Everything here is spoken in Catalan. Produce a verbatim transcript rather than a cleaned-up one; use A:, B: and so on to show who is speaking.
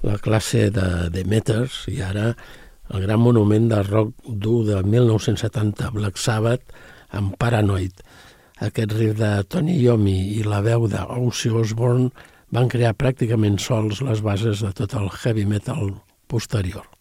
A: la classe de Demeters, i ara el gran monument de rock dur de mil nou-cents setanta, Black Sabbath, amb Paranoid. Aquest riff de Tony Iommi i la veu d'Ozzy Osbourne van crear pràcticament sols les bases de tot el heavy metal posterior.